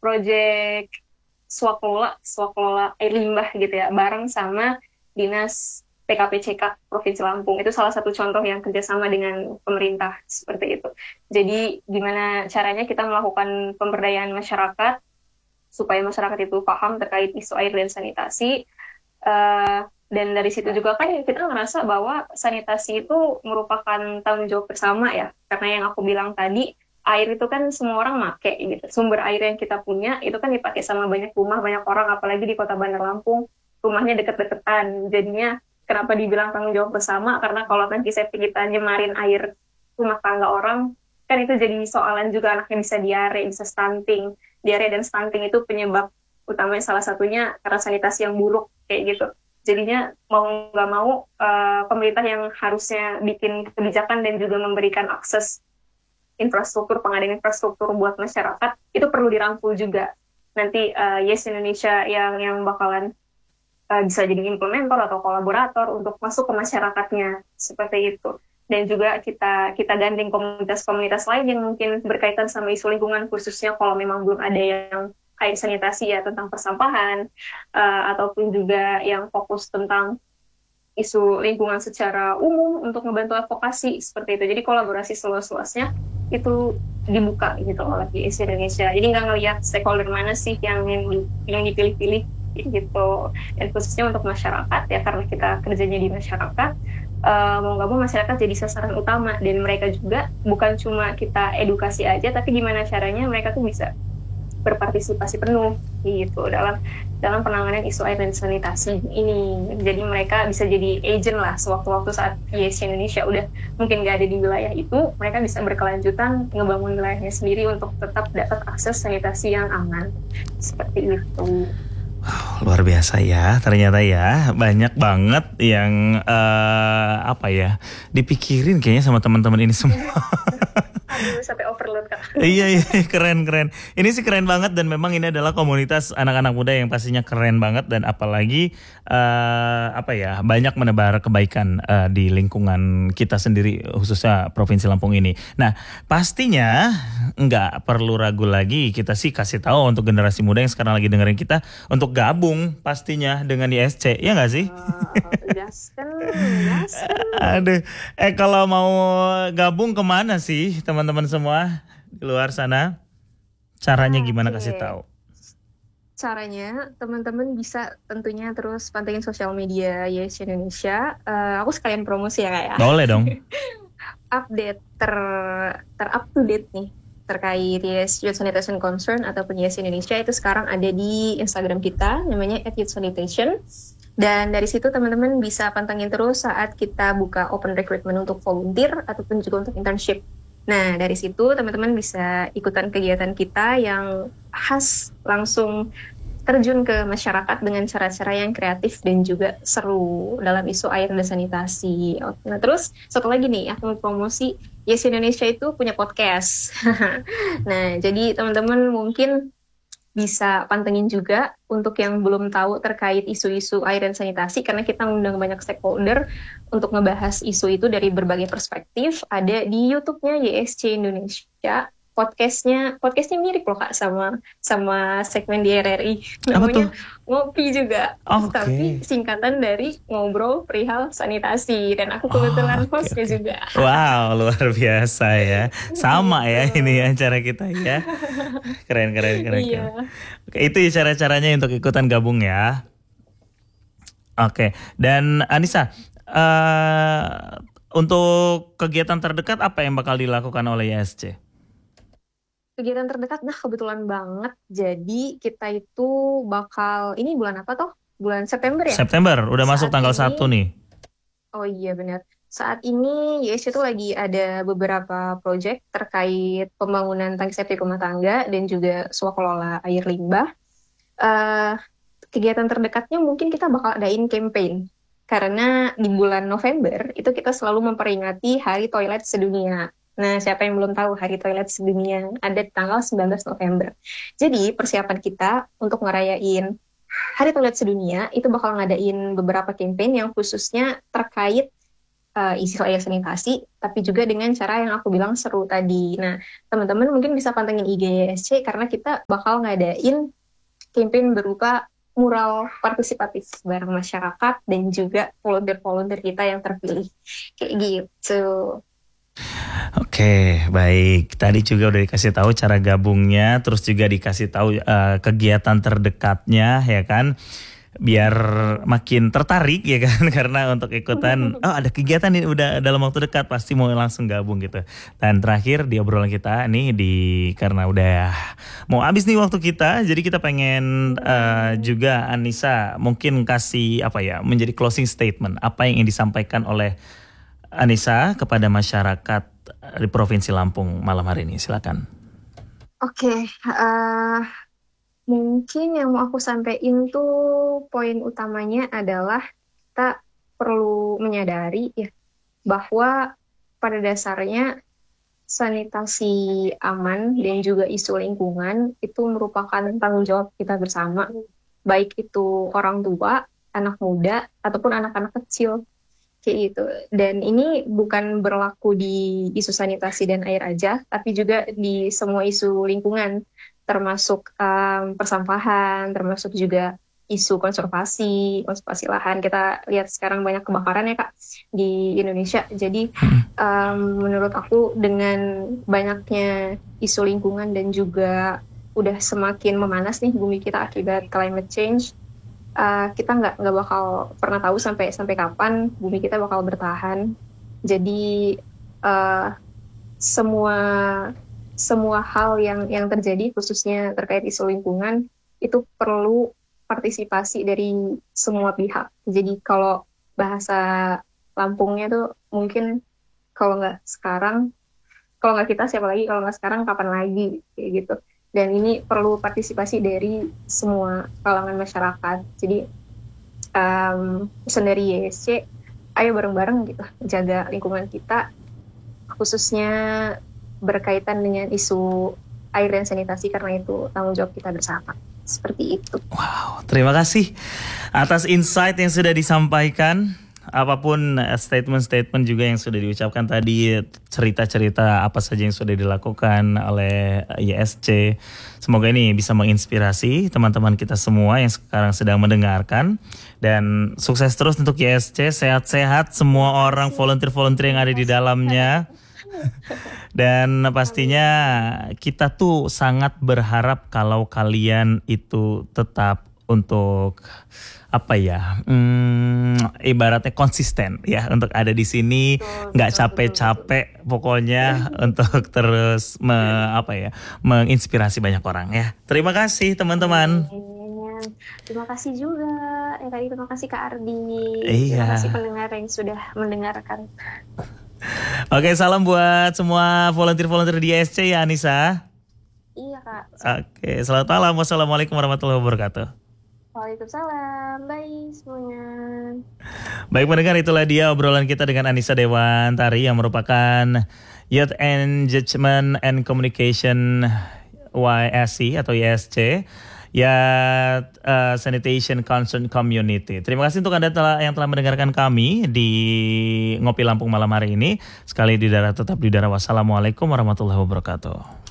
project swakelola air limbah gitu ya, bareng sama Dinas PKPCK Provinsi Lampung. Itu salah satu contoh yang kerjasama dengan pemerintah seperti itu. Jadi gimana caranya kita melakukan pemberdayaan masyarakat supaya masyarakat itu paham terkait isu air dan sanitasi. Dan dari situ juga kan kita ngerasa bahwa sanitasi itu merupakan tanggung jawab bersama ya. Karena yang aku bilang tadi, air itu kan semua orang make gitu. Sumber air yang kita punya itu kan dipakai sama banyak rumah, banyak orang, apalagi di Kota Bandar Lampung, rumahnya deket-deketan. Jadinya kenapa dibilang tanggung jawab bersama? Karena kalau nanti kita nyemarin air rumah tangga orang, kan itu jadi soalan juga, anaknya bisa diare, bisa stunting. Diare dan stunting itu penyebab utamanya salah satunya karena sanitasi yang buruk kayak gitu. Jadinya mau nggak mau pemerintah yang harusnya bikin kebijakan dan juga memberikan akses infrastruktur, pengadaan infrastruktur buat masyarakat itu perlu dirangkul juga. Nanti Yes Indonesia yang bakalan bisa jadi implementer atau kolaborator untuk masuk ke masyarakatnya seperti itu. Dan juga kita gandeng komunitas-komunitas lain yang mungkin berkaitan sama isu lingkungan, khususnya kalau memang belum ada yang kayak sanitasi ya, tentang persampahan, ataupun juga yang fokus tentang isu lingkungan secara umum untuk membantu advokasi seperti itu. Jadi kolaborasi seluas-luasnya itu dibuka gitu oleh YS Indonesia. Jadi nggak ngelihat stakeholder mana sih yang dipilih-pilih gitu. Dan khususnya untuk masyarakat ya, karena kita kerjanya di masyarakat, mau nggak mau masyarakat jadi sasaran utama, dan mereka juga bukan cuma kita edukasi aja, tapi gimana caranya mereka tuh bisa berpartisipasi penuh gitu dalam penanganan isu air dan sanitasi ini. Jadi mereka bisa jadi agent lah sewaktu-waktu saat YS Indonesia udah mungkin nggak ada di wilayah itu, mereka bisa berkelanjutan ngebangun wilayahnya sendiri untuk tetap dapat akses sanitasi yang aman seperti itu. Wow, luar biasa ya, ternyata ya banyak banget yang dipikirin kayaknya sama teman-teman ini semua. Aduh, sampai overload Kak. Iya, keren. Ini sih keren banget, dan memang ini adalah komunitas anak-anak muda yang pastinya keren banget, dan apalagi banyak menebar kebaikan di lingkungan kita sendiri, khususnya Provinsi Lampung ini. Nah, pastinya nggak perlu ragu lagi, kita sih kasih tahu untuk generasi muda yang sekarang lagi dengerin kita untuk gabung pastinya dengan ISC, ya nggak sih? Gaskan. Aduh, kalau mau gabung kemana sih teman-teman semua di luar sana? Caranya gimana, kasih tahu? Caranya teman-teman bisa tentunya terus pantengin sosial media YS Indonesia. Aku sekalian promosi ya Kak ya. Boleh dong. Update up to date nih terkait Yes Youth Sanitation Concern ataupun YS Indonesia itu sekarang ada di Instagram kita, namanya @youthsanitation. Dan dari situ teman-teman bisa pantengin terus saat kita buka open recruitment untuk volunteer ataupun juga untuk internship. Nah, dari situ teman-teman bisa ikutan kegiatan kita yang khas langsung terjun ke masyarakat dengan cara-cara yang kreatif dan juga seru dalam isu air dan sanitasi. Nah, terus satu lagi nih, aku mau promosi Yes Indonesia itu punya podcast. Nah, jadi teman-teman mungkin bisa pantengin juga untuk yang belum tahu terkait isu-isu air dan sanitasi, karena kita ngundang banyak stakeholder untuk ngebahas isu itu dari berbagai perspektif. Ada di YouTube-nya YSC Indonesia. Podcastnya mirip loh Kak sama segmen di RRI. Namanya Ngopi juga. Okay. Tapi singkatan dari ngobrol perihal sanitasi, dan aku kebetulan hostnya juga. Wow, luar biasa ya. Sama ya ini ya cara kita ya. Keren. Iya. Oke, itu ya cara-caranya untuk ikutan gabung ya. Oke, dan Anissa, untuk kegiatan terdekat apa yang bakal dilakukan oleh YSC? Kegiatan terdekat, nah kebetulan banget. Jadi kita itu bakal, ini bulan apa toh? Bulan September ya? September, udah masuk tanggal 1 nih. Oh iya benar. Saat ini YS itu lagi ada beberapa proyek terkait pembangunan tangki septik rumah tangga dan juga swakelola air limbah. Kegiatan terdekatnya mungkin kita bakal adain campaign. Karena di bulan November itu kita selalu memperingati Hari Toilet Sedunia. Nah, siapa yang belum tahu Hari Toilet Sedunia ada di tanggal 19 November. Jadi, persiapan kita untuk ngerayain Hari Toilet Sedunia itu bakal ngadain beberapa campaign yang khususnya terkait isu air sanitasi, tapi juga dengan cara yang aku bilang seru tadi. Nah, teman-teman mungkin bisa pantengin IG YSC karena kita bakal ngadain campaign berupa mural partisipatif bareng masyarakat dan juga volunteer-volunteer kita yang terpilih. Kayak gitu. Oke, baik. Tadi juga udah dikasih tahu cara gabungnya, terus juga dikasih tahu kegiatan terdekatnya, ya kan? Biar makin tertarik ya kan karena untuk ikutan ada kegiatan ini udah dalam waktu dekat pasti mau langsung gabung gitu. Dan terakhir di obrolan kita nih karena udah mau habis nih waktu kita, jadi kita pengen juga Anissa mungkin kasih apa ya menjadi closing statement apa yang ingin disampaikan oleh Anissa kepada masyarakat di Provinsi Lampung malam hari ini, silakan. Oke, mungkin yang mau aku sampaikan tuh poin utamanya adalah kita perlu menyadari ya bahwa pada dasarnya sanitasi aman dan juga isu lingkungan itu merupakan tanggung jawab kita bersama, baik itu orang tua, anak muda, ataupun anak-anak kecil. Kayak gitu. Dan ini bukan berlaku di isu sanitasi dan air aja, tapi juga di semua isu lingkungan, termasuk persampahan, termasuk juga isu konservasi lahan. Kita lihat sekarang banyak kebakaran ya Kak di Indonesia. Jadi menurut aku dengan banyaknya isu lingkungan dan juga udah semakin memanas nih bumi kita akibat climate change, kita nggak bakal pernah tahu sampai kapan bumi kita bakal bertahan. Jadi semua hal yang terjadi khususnya terkait isu lingkungan itu perlu partisipasi dari semua pihak. Jadi kalau bahasa Lampungnya tuh mungkin kalau nggak sekarang, kalau nggak kita siapa lagi, kalau nggak sekarang kapan lagi kayak gitu. Dan ini perlu partisipasi dari semua kalangan masyarakat. Jadi pesan dari YSC, ayo bareng-bareng gitu jaga lingkungan kita, khususnya berkaitan dengan isu air dan sanitasi karena itu tanggung jawab kita bersama. Seperti itu. Wow, terima kasih atas insight yang sudah disampaikan. Apapun statement-statement juga yang sudah diucapkan tadi, cerita-cerita apa saja yang sudah dilakukan oleh YSC. Semoga ini bisa menginspirasi teman-teman kita semua yang sekarang sedang mendengarkan. Dan sukses terus untuk YSC, sehat-sehat semua orang volunteer-volunteer yang ada di dalamnya. Dan pastinya kita tuh sangat berharap kalau kalian itu tetap untuk apa ya, ibaratnya konsisten ya untuk ada di sini, nggak capek-capek pokoknya untuk terus menginspirasi banyak orang ya. Terima kasih teman-teman. Terima kasih juga terima kasih Kak Ardi. Iya. Terima kasih pendengar yang sudah mendengarkan. Oke, salam buat semua volunteer-volunteer di YSC ya Anissa. Iya Kak. Oke, selamat malam. Wassalamualaikum warahmatullahi wabarakatuh. Waalaikumsalam, bye semuanya. Baik pendengar, itulah dia obrolan kita dengan Anissa Dewantari yang merupakan Youth Engagement and Communication YSC atau YSC, ya Sanitation Concern Community. Terima kasih untuk Anda yang telah mendengarkan kami di Ngopi Lampung malam hari ini. Sekali di darat tetap di darat. Wassalamualaikum warahmatullahi wabarakatuh.